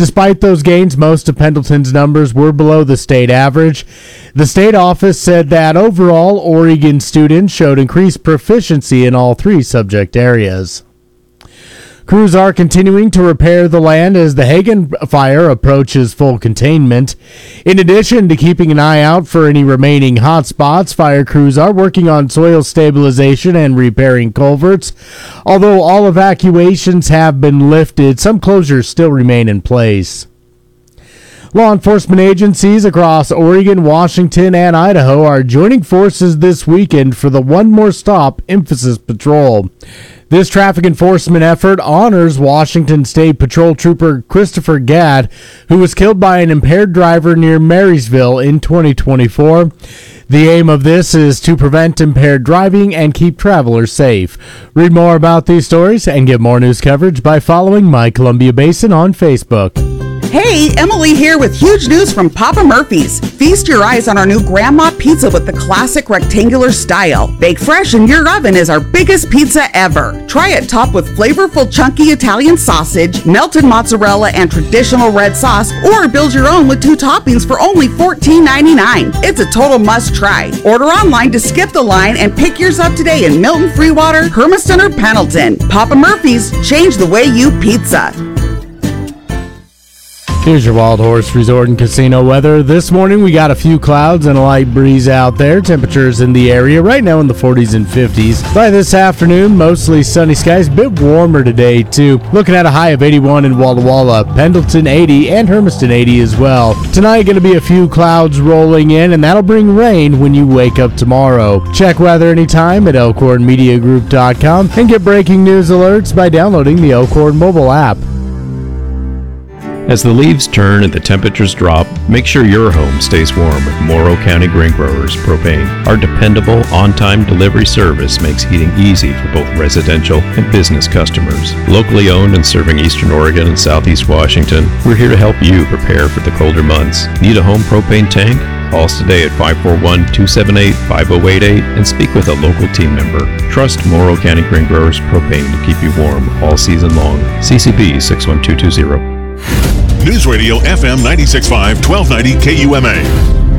Despite those gains, most of Pendleton's numbers were below the state average. The state office said that overall, Oregon students showed increased proficiency in all three subject areas. Crews are continuing to repair the land as the Hagen fire approaches full containment. In addition to keeping an eye out for any remaining hot spots, fire crews are working on soil stabilization and repairing culverts. Although all evacuations have been lifted, some closures still remain in place. Law enforcement agencies across Oregon, Washington, and Idaho are joining forces this weekend for the One More Stop Emphasis Patrol. This traffic enforcement effort honors Washington State Patrol Trooper Christopher Gadd, who was killed by an impaired driver near Marysville in 2024. The aim of this is to prevent impaired driving and keep travelers safe. Read more about these stories and get more news coverage by following My Columbia Basin on Facebook. Hey, Emily here with huge news from Papa Murphy's. Feast your eyes on our new Grandma Pizza with the classic rectangular style. Bake fresh in your oven is our biggest pizza ever. Try it topped with flavorful chunky Italian sausage, melted mozzarella, and traditional red sauce, or build your own with 2 toppings for only $14.99. It's a total must try. Order online to skip the line and pick yours up today in Milton, Freewater, Hermiston, or Pendleton. Papa Murphy's, change the way you pizza. Here's your Wild Horse Resort and Casino weather. This morning we got a few clouds and a light breeze out there. Temperatures in the area right now in the 40s and 50s. By this afternoon, mostly sunny skies. A bit warmer today too. Looking at a high of 81 in Walla Walla, Pendleton 80, and Hermiston 80 as well. Tonight going to be a few clouds rolling in, and that'll bring rain when you wake up tomorrow. Check weather anytime at elkhornmediagroup.com and get breaking news alerts by downloading the Elkhorn mobile app. As the leaves turn and the temperatures drop, make sure your home stays warm with Morrow County Grain Growers Propane. Our dependable, on-time delivery service makes heating easy for both residential and business customers. Locally owned and serving Eastern Oregon and Southeast Washington, we're here to help you prepare for the colder months. Need a home propane tank? Call us today at 541-278-5088 and speak with a local team member. Trust Morrow County Grain Growers Propane to keep you warm all season long. CCB 61220. News Radio FM 96.5, 1290 KUMA.